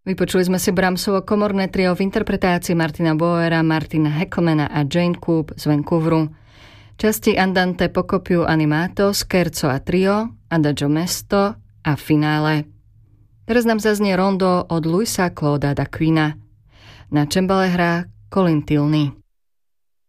Vypočuli sme si Brahmsovo komorné trio v interpretácii Martina Bauera, Martina Heckelmana a Jane Coop z Vancouveru. Časti Andante poco più animato, Scherzo a trio, Adagio mesto a finále. Teraz nám zaznie rondo od Luisa Clauda d'Aquina. Na čembale hrá Colin Tilney.